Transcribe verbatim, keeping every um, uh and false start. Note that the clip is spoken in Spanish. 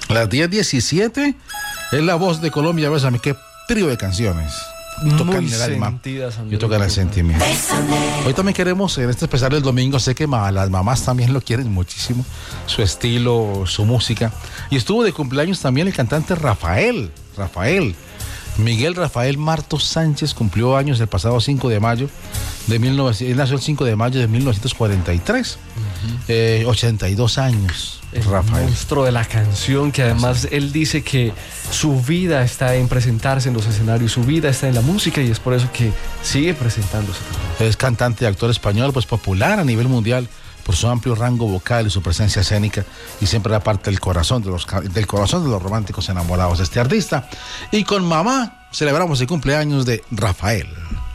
A las diez diecisiete es la voz de Colombia. Bésame, qué trío de canciones. Tocan el alma y tocan el sentimiento. Hoy también queremos, en este especial del domingo, sé que ma, las mamás también lo quieren muchísimo, su estilo, su música. Y estuvo de cumpleaños también el cantante Rafael, Rafael. Miguel Rafael Martos Sánchez cumplió años el pasado cinco de mayo de mil novecientos, él nació el cinco de mayo de mil novecientos cuarenta y tres, uh-huh. eh, ochenta y dos años. El Rafael, monstruo de la canción, que además él dice que su vida está en presentarse en los escenarios, su vida está en la música, y es por eso que sigue presentándose. Es cantante y actor español, pues popular a nivel mundial por su amplio rango vocal y su presencia escénica, y siempre da parte del corazón de los, del corazón de los románticos enamorados de este artista. Y con mamá celebramos el cumpleaños de Rafael.